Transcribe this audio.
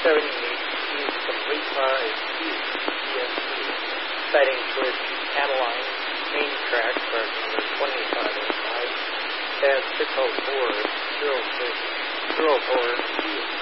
use complete car as ESP, citing Swiss Adeline main track for number 2505 and 604 0604